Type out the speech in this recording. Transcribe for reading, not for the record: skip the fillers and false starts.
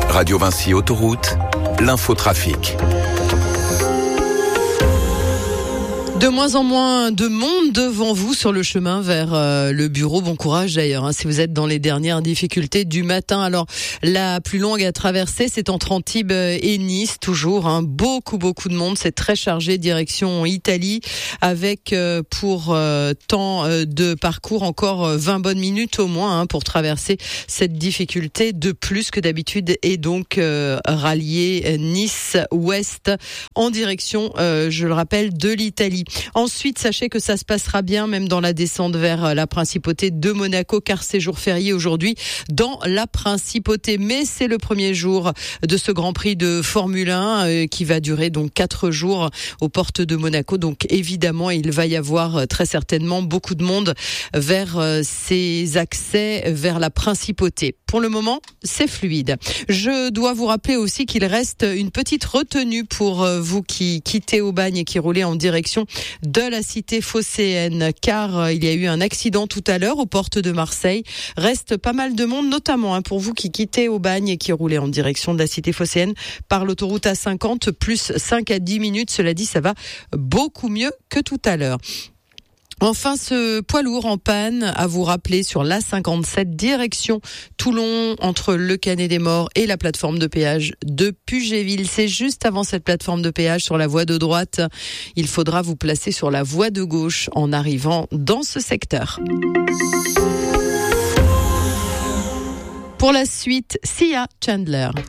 Radio Vinci Autoroute, l'infotrafic. De moins en moins de monde devant vous sur le chemin vers le bureau. Bon courage d'ailleurs, si vous êtes dans les dernières difficultés du matin. Alors, la plus longue à traverser, c'est entre Antibes et Nice, toujours. Beaucoup de monde. C'est très chargé, direction Italie, avec pour temps de parcours encore 20 bonnes minutes au moins pour traverser cette difficulté de plus que d'habitude. Et donc, rallier Nice-Ouest en direction, je le rappelle, de l'Italie. Ensuite, sachez que ça se passera bien, même dans la descente vers la principauté de Monaco, car c'est jour férié aujourd'hui dans la principauté. Mais c'est le premier jour de ce Grand Prix de Formule 1 qui va durer donc 4 jours aux portes de Monaco. Donc évidemment, il va y avoir très certainement beaucoup de monde vers ces accès vers la principauté. Pour le moment, c'est fluide. Je dois vous rappeler aussi qu'il reste une petite retenue pour vous qui quittez Aubagne et qui roulez en direction de la cité phocéenne, car il y a eu un accident tout à l'heure aux portes de Marseille. Reste pas mal de monde, notamment pour vous qui quittez Aubagne et qui roulez en direction de la cité phocéenne par l'autoroute A50, plus 5 à 10 minutes. Cela dit, ça va beaucoup mieux que tout à l'heure. Enfin, ce poids lourd en panne, à vous rappeler, sur l'A57, direction Toulon, entre le Canet-des-Morts et la plateforme de péage de Pugéville. C'est juste avant cette plateforme de péage sur la voie de droite. Il faudra vous placer sur la voie de gauche en arrivant dans ce secteur. Pour la suite, Sia Chandler.